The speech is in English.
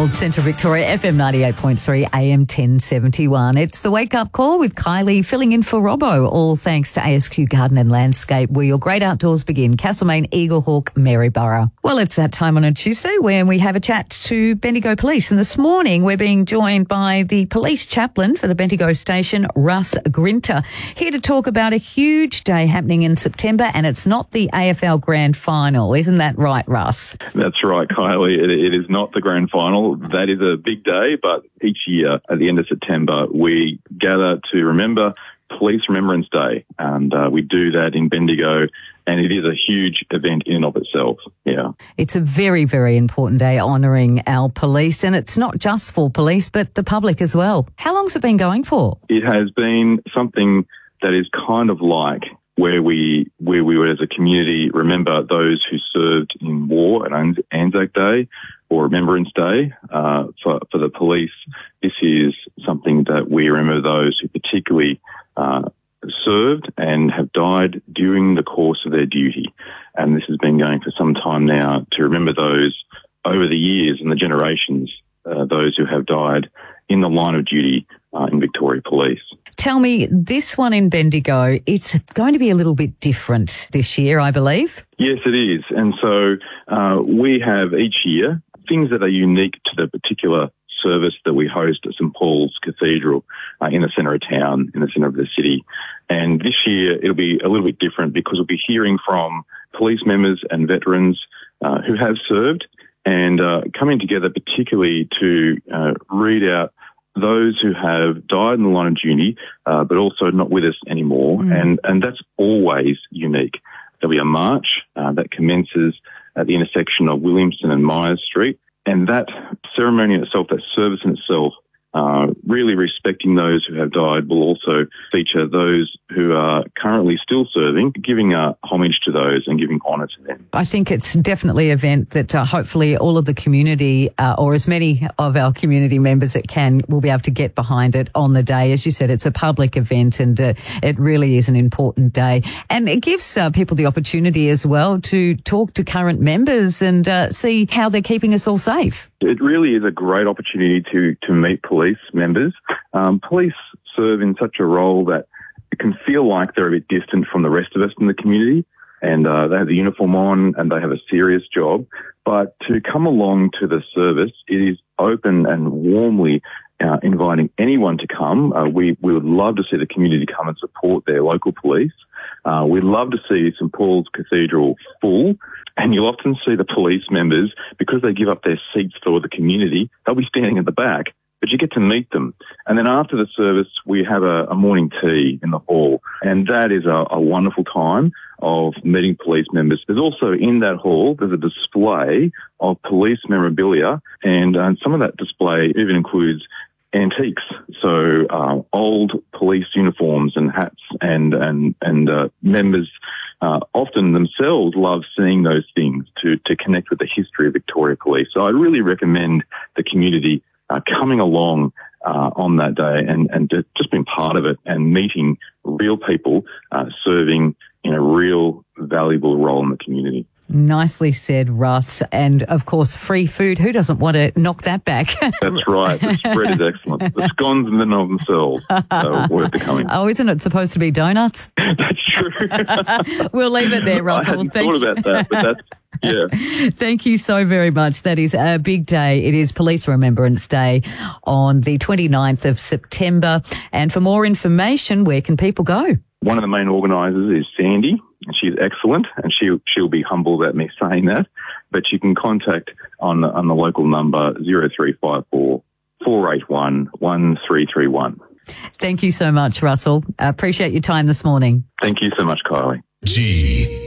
Gold, Central Victoria, FM 98.3, AM 1071. It's the Wake Up Call with Kylie filling in for Robbo, all thanks to ASQ Garden and Landscape, where your great outdoors begin. Castlemaine, Eaglehawk, Maryborough. Well, it's that time on a Tuesday when we have a chat to Bendigo Police. And this morning we're being joined by the police chaplain for the Bendigo station, Russ Grinter, here to talk about a huge day happening in September, and it's not the AFL Grand Final. Isn't that right, Russ? That's right, Kylie. It is not the Grand Final. That is a big day, but each year at the end of September, we gather to remember Police Remembrance Day, and we do that in Bendigo, and it is a huge event in and of itself. Yeah, it's a very, very important day honouring our police, and it's not just for police, but the public as well. How long's it been going for? It has been something that is kind of like where we would as a community remember those who served in war on Anzac Day or Remembrance Day. For the police, this is something that we remember those who particularly served and have died during the course of their duty. And this has been going for some time now to remember those over the years and the generations, those who have died in the line of duty in Victoria Police. Tell me, this one in Bendigo, it's going to be a little bit different this year, I believe. Yes, it is. And so we have each year things that are unique to the particular service that we host at St Paul's Cathedral in the centre of town, in the centre of the city. And this year it'll be a little bit different because we'll be hearing from police members and veterans who have served and coming together particularly to read out those who have died in the line of duty, but also not with us anymore. And that's always unique. There'll be a march that commences at the intersection of Williamson and Myers Street. And that ceremony in itself, that service in itself, really respecting those who have died, will also feature those who are currently still serving, giving homage to those and giving honour to them. I think it's definitely an event that hopefully all of the community, or as many of our community members that can, will be able to get behind it on the day. As you said, it's a public event and it really is an important day. And it gives people the opportunity as well to talk to current members and see how they're keeping us all safe. It really is a great opportunity to meet police members. Police serve in such a role that it can feel like they're a bit distant from the rest of us in the community, and they have the uniform on and they have a serious job. But to come along to the service, it is open and warmly inviting anyone to come. We would love to see the community come and support their local police. We'd love to see St Paul's Cathedral full. And you'll often see the police members, because they give up their seats for the community, they'll be standing at the back, but you get to meet them. And then after the service, we have a morning tea in the hall. And that is a wonderful time of meeting police members. There's also in that hall, there's a display of police memorabilia. And some of that display even includes antiques. So old police uniforms and hats and members often themselves love seeing those things to connect with the history of Victoria Police. So I really recommend the community coming along on that day and just being part of it and meeting real people serving in a real valuable role in the community. Nicely said, Russ. And, of course, free food. Who doesn't want to knock that back? That's right. The spread is excellent. The scones in and of themselves are worth the coming. Oh, isn't it supposed to be donuts? That's true. We'll leave it there, Russell. I hadn't thought about that, but that's... Yeah. Thank you so very much. That is a big day. It is Police Remembrance Day on the 29th of September. And for more information, where can people go? One of the main organisers is Sandy, and she's excellent, and she'll be humbled at me saying that. But you can contact on the local number 0354 481 1331. Thank you so much, Russell. I appreciate your time this morning. Thank you so much, Kylie.